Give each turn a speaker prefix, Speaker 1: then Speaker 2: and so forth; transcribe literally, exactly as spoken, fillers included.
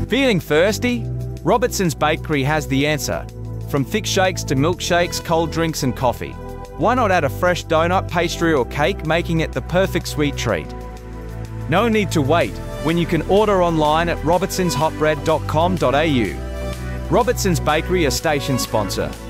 Speaker 1: Feeling thirsty? Robertson's Bakery has the answer. From thick shakes to milkshakes, cold drinks and coffee. Why not add a fresh donut, pastry or cake, making it the perfect sweet treat? No need to wait when you can order online at robertsons hot bread dot com dot a u. Robertson's Bakery, a station sponsor.